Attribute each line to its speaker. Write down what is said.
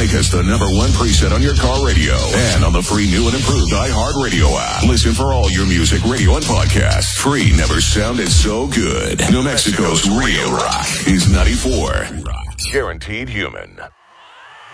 Speaker 1: Make us the number one preset on your car radio and on the free new and improved iHeartRadio app. Listen for all your music, radio, and podcasts. Free never sounded so good. New Mexico's real rock is 94. Guaranteed Human.